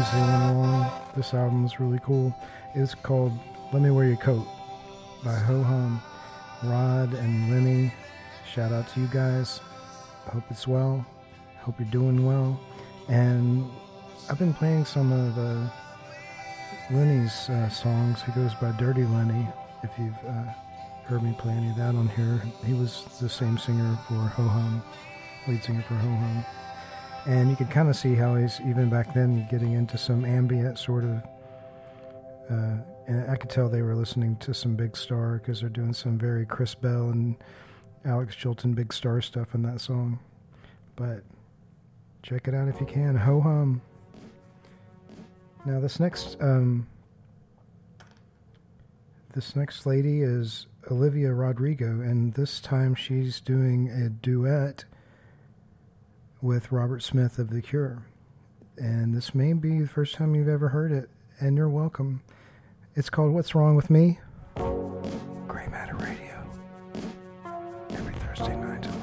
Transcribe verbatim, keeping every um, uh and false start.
been singing along. This album is really cool. It's called Let Me Wear Your Coat by Ho Hum. Rod and Lenny, shout out to you guys. Hope it's well. Hope you're doing well. And I've been playing some of uh, Lenny's uh, songs. He goes by Dirty Lenny, if you've uh, heard me play any of that on here. He was the same singer for Ho Hum, lead singer for Ho Hum. And you can kind of see how he's, even back then, getting into some ambient sort of, uh, and I could tell they were listening to some Big Star, because they're doing some very Chris Bell and Alex Chilton Big Star stuff in that song. But check it out if you can. Ho Hum. Now this next, um, this next lady is Olivia Rodrigo, and this time she's doing a duet with Robert Smith of The Cure. And this may be the first time you've ever heard it, and you're welcome. It's called What's Wrong With Me? Gray Matter Radio. Every Thursday, nine to eleven.